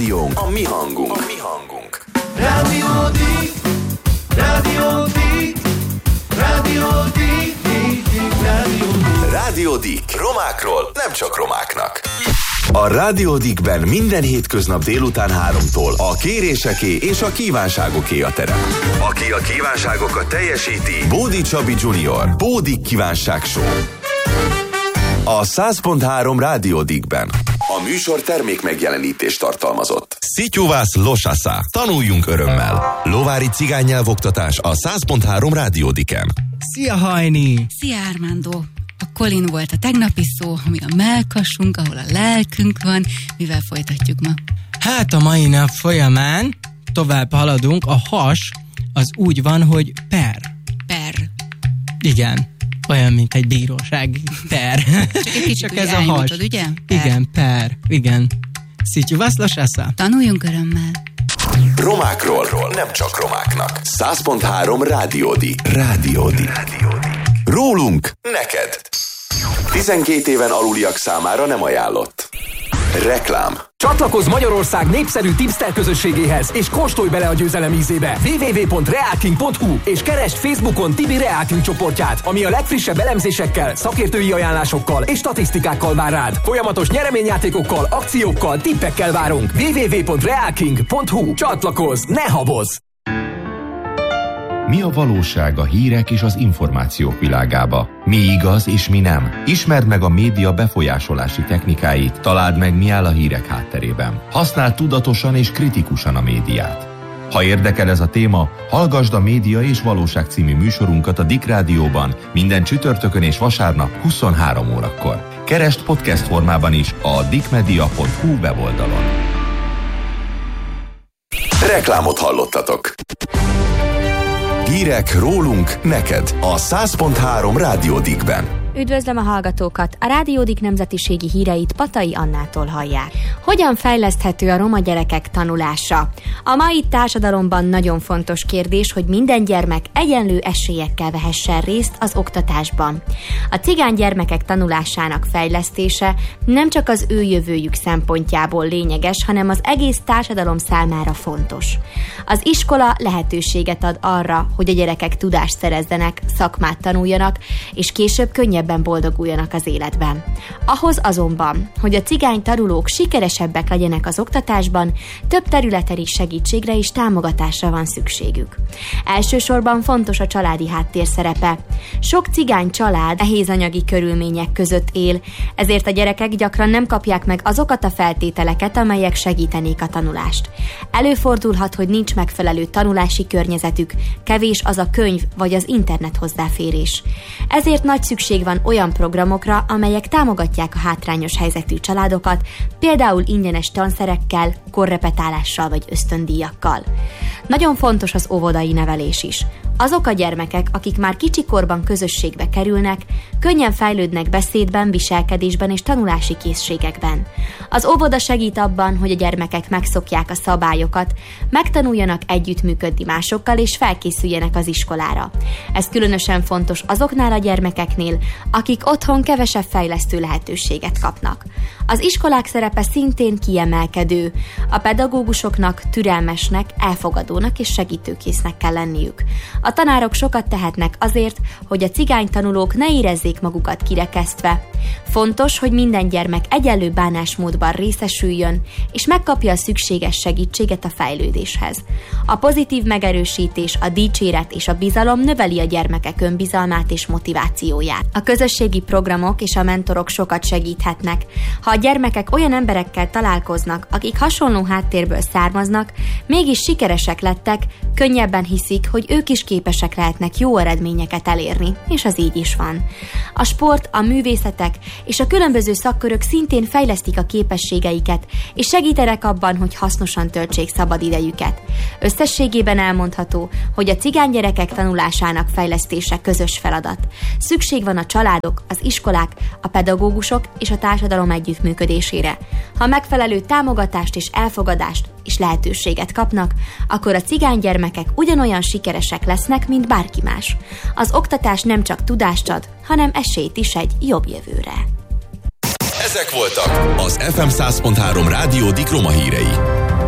rádiónk, a mi hangunk. A mi hangunk. Rádió Dick, Rádió Dick, Rádió Dick, Rádió Dick. Rádió Dick. Romákról nem csak romáknak. A Rádió Dickben minden hétköznap délután 3-tól a kéréseké és a kívánságoké a terep. Aki a kívánságokat teljesíti, Bódi Csabi Junior, Bódi Kívánság Show. A 100.3 Rádió Dickben. A műsor termék megjelenítést tartalmazott. Szityuvász Losasa. Tanuljunk örömmel. Lovári cigánynyelvoktatás a 100.3 Rádió Dicken. Szia, Hajni! Szia, Armando! A Colin volt a tegnapi szó, ami a mellkasunk, ahol a lelkünk van. Mivel folytatjuk ma? Hát a mai nap folyamán tovább haladunk. A has az úgy van, hogy per. Per. Igen. Olyan, mint egy bíróság. Per. Csak ez a has. Ugye? Per. Igen, per. Igen. Szityuvász Losasa. Tanuljunk örömmel. Romákról nem csak romáknak. 100.3 Rádió Dick. Rádió Dick. Rólunk neked. 12 éven aluliak számára nem ajánlott. Reklám. Csatlakozz Magyarország népszerű tipster közösségéhez, és kóstolj bele a győzelem ízébe. www.realking.hu és keresd Facebookon Tibi Realking csoportját, ami a legfrissebb elemzésekkel, szakértői ajánlásokkal és statisztikákkal vár rád. Folyamatos nyereményjátékokkal, akciókkal, tippekkel várunk. www.realking.hu. Csatlakozz, ne habozz! Mi a valóság a hírek és az információk világába? Mi igaz és mi nem? Ismerd meg a média befolyásolási technikáit, találd meg, mi áll a hírek hátterében. Használd tudatosan és kritikusan a médiát. Ha érdekel ez a téma, hallgasd a Média és Valóság című műsorunkat a Dick Rádióban minden csütörtökön és vasárnap 23 órakor. Keresd podcast formában is a dickmedia.hu weboldalon. Reklámot hallottatok. Hírek rólunk neked a 100.3 Rádió Dickben. Üdvözlöm a hallgatókat! A Rádió Dick nemzetiségi híreit Patai Annától hallják. Hogyan fejleszthető a roma gyerekek tanulása? A mai társadalomban nagyon fontos kérdés, hogy minden gyermek egyenlő esélyekkel vehessen részt az oktatásban. A cigány gyermekek tanulásának fejlesztése nem csak az ő jövőjük szempontjából lényeges, hanem az egész társadalom számára fontos. Az iskola lehetőséget ad arra, hogy a gyerekek tudást szerezzenek, szakmát tanuljanak, és később könnyebben boldoguljanak az életben. Ahhoz azonban, hogy a cigány tanulók sikeresebbek legyenek az oktatásban, több területen is segítségre és támogatásra van szükségük. Elsősorban fontos a családi háttér szerepe. Sok cigány család nehéz anyagi körülmények között él, ezért a gyerekek gyakran nem kapják meg azokat a feltételeket, amelyek segítenék a tanulást. Előfordulhat, hogy nincs megfelelő tanulási környezetük, kevés az a könyv vagy az internet hozzáférés. Ezért nagy szükség van olyan programokra, amelyek támogatják a hátrányos helyzetű családokat, például ingyenes tanszerekkel, korrepetálással vagy ösztöndíjakkal. Nagyon fontos az óvodai nevelés is. Azok a gyermekek, akik már kicsikorban közösségbe kerülnek, könnyen fejlődnek beszédben, viselkedésben és tanulási készségekben. Az óvoda segít abban, hogy a gyermekek megszokják a szabályokat, megtanuljanak együttműködni másokkal és felkészüljenek az iskolára. Ez különösen fontos azoknál a gyermekeknél, akik otthon kevesebb fejlesztő lehetőséget kapnak. Az iskolák szerepe szintén kiemelkedő. A pedagógusoknak türelmesnek, elfogadónak és segítőkésznek kell lenniük. A tanárok sokat tehetnek azért, hogy a cigány tanulók ne érezzék magukat kirekesztve. Fontos, hogy minden gyermek egyenlő bánásmódban részesüljön, és megkapja a szükséges segítséget a fejlődéshez. A pozitív megerősítés, a dicséret és a bizalom növeli a gyermekek önbizalmát és motivációját. A közösségi programok és a mentorok sokat segíthetnek. Ha a gyermekek olyan emberekkel találkoznak, akik hasonló háttérből származnak, mégis sikeresek lettek, könnyebben hiszik, hogy ők is képesek lehetnek jó eredményeket elérni, és az így is van. A sport, a művészetek és a különböző szakkörök szintén fejlesztik a képességeiket, és segítenek abban, hogy hasznosan töltsék szabad idejüket. Összességében elmondható, hogy a cigány gyerekek tanulásának fejlesztése közös feladat. Szükség van a családok, az iskolák, a pedagógusok és a társadalom együttműködésére. Ha megfelelő támogatást és elfogadást és lehetőséget kapnak, akkor a cigány gyermekek ugyanolyan sikeresek lesznek, mint bárki más. Az oktatás nem csak tudást ad, hanem esélyt is egy jobb jövőre. Ezek voltak az FM 100.3 Rádió Dick roma hírei.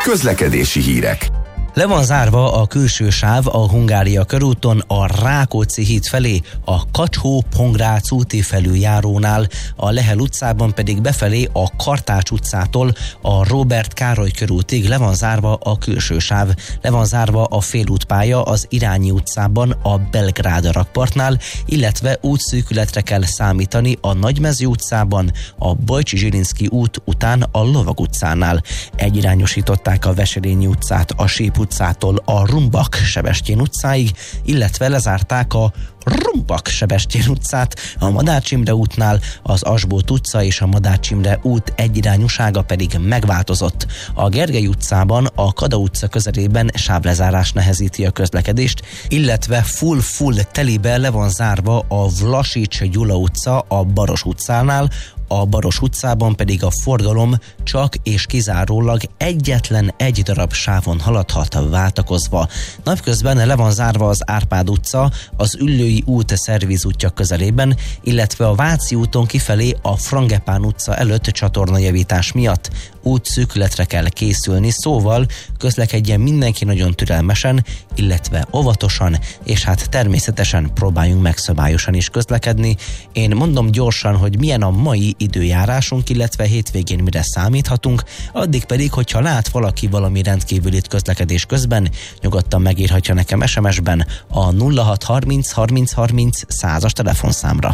Közlekedési hírek. Le van zárva a külső sáv a Hungária körúton a Rákóczi híd felé, a Kacsó-Pongrác úti felüljárónál, a Lehel utcában pedig befelé a Kartács utcától a Róbert Károly körútig le van zárva a külső sáv. Le van zárva a félútpálya az Irányi utcában a Belgrád rakpartnál, illetve útszűkületre kell számítani a Nagymező utcában, a Bajcsi-Zsilinszky út után a Lovag utcánál. Egyirányosították a Veselényi utcát a Sép utcától a Rumbak-Sebestyén utcáig, illetve lezárták a Rumbak-Sebestyén utcát a Madách Imre útnál, az Asbót utca és a Madách Imre út egyirányúsága pedig megváltozott. A Gergely utcában a Kada utca közelében sávlezárás nehezíti a közlekedést, illetve full telibe le van zárva a Vlasics Gyula utca a Baros utcánál, a Baros utcában pedig a forgalom csak és kizárólag egyetlen egy darab sávon haladhat váltakozva. Napközben le van zárva az Árpád utca, az Üllői út szervizútja közelében, illetve a Váci úton kifelé a Frangepán utca előtt csatornajavítás miatt. Útszűkületre kell készülni, szóval közlekedjen mindenki nagyon türelmesen, illetve óvatosan, és hát természetesen próbáljunk meg szabályosan is közlekedni. Én mondom gyorsan, hogy milyen a mai időjárásunk, illetve hétvégén mire számíthatunk, addig pedig, hogyha lát valaki valami rendkívülit közlekedés közben, nyugodtan megírhatja nekem SMS-ben a 0630 30 30 100-as telefonszámra.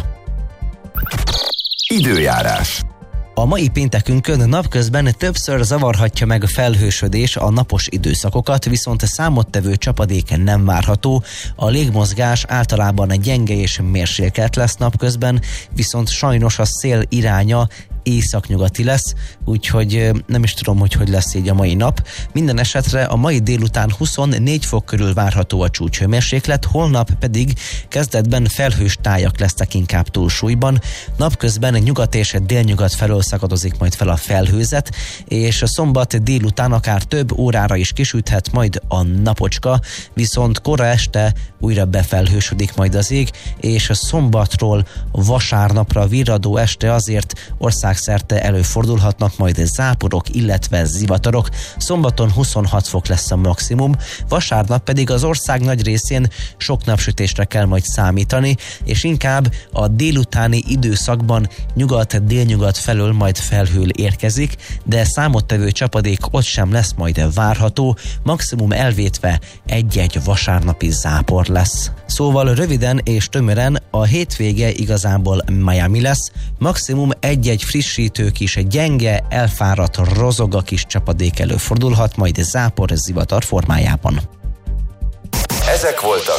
Időjárás. A mai péntekünkön napközben többször zavarhatja meg a felhősödés a napos időszakokat, viszont számottevő csapadék nem várható. A légmozgás általában gyenge és mérsékelt lesz napközben, viszont sajnos a szél iránya északnyugati lesz, úgyhogy nem is tudom, hogy lesz így a mai nap. Minden esetre a mai délután 24 fok körül várható a csúcshőmérséklet, holnap pedig kezdetben felhős tájak lesznek inkább túlsúlyban. Napközben nyugat és délnyugat felől szakadozik majd fel a felhőzet, és a szombat délután akár több órára is kisüthet majd a napocska, viszont kora este újra befelhősödik majd az ég, és a szombatról vasárnapra virradó este azért országszerte előfordulhatnak majd záporok, illetve zivatarok. Szombaton 26 fok lesz a maximum, vasárnap pedig az ország nagy részén sok napsütésre kell majd számítani, és inkább a délutáni időszakban nyugat-délnyugat felől majd felhő érkezik, de számottevő csapadék ott sem lesz majd várható, maximum elvétve egy-egy vasárnapi zápor lesz. Szóval röviden és tömören a hétvége igazából Miami lesz, maximum egy-egy frissítő kis gyenge, elfáradt, rozoga kis csapadék előfordulhat, majd zápor zivatar formájában. Ezek voltak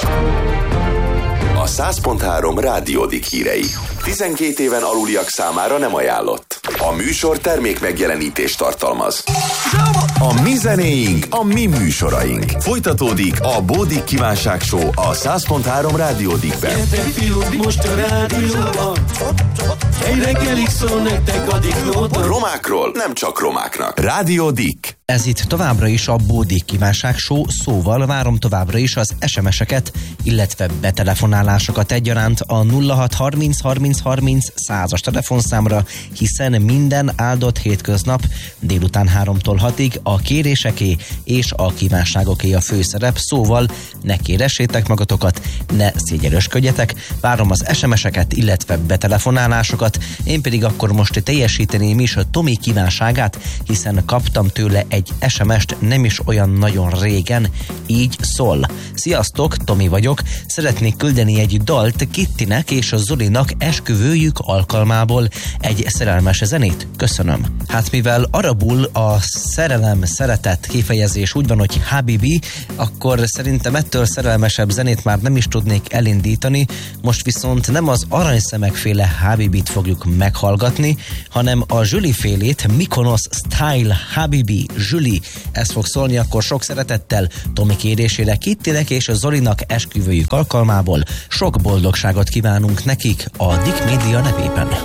a 100.3 Rádiódik hírei. 12 éven aluliak számára nem ajánlott. A műsor termék megjelenítést tartalmaz. A mi zenéink, a mi műsoraink. Folytatódik a Bódik Kívánság Show a 100.3 Rádiódikben. Gyertek fiúk, most a rádióban, egy reggelig szól nektek a diklóban. Romákról nem csak romáknak. Rádiódik. Ez itt továbbra is a Bódik Kívánság Show, szóval várom továbbra is az SMS-eket, illetve betelefonálásokat egyaránt a 0630 30 30 100-as telefonszámra, hiszen minden áldott hétköznap délután 3-tól 6-ig a kéréseké és a kívánságoké a főszerep, szóval ne kéressétek magatokat, ne szégyelősködjetek, várom az SMS-eket, illetve betelefonálásokat, én pedig akkor most teljesíteném is a Tomi kívánságát, hiszen kaptam tőle egy SMS-t nem is olyan nagyon régen, így szól. Sziasztok, Tomi vagyok, szeretnék küldeni egy dalt Kittinek és a Zolinak esküvőjük alkalmából, egy szerelmes zenét, köszönöm. Hát mivel arabul a szerelem, szeretet kifejezés úgy van, hogy habibi, akkor szerintem ettől szerelmesebb zenét már nem is tudnék elindítani, most viszont nem az aranyszemek-féle habibit fogjuk meghallgatni, hanem a Zsüli félét, Mykonos Style Habibi Zsüli, ez fog szólni akkor sok szeretettel Tomi kérésére Kittinek és a Zolinak esküvőjük alkalmából. Sok boldogságot kívánunk nekik a Dick Media nevében.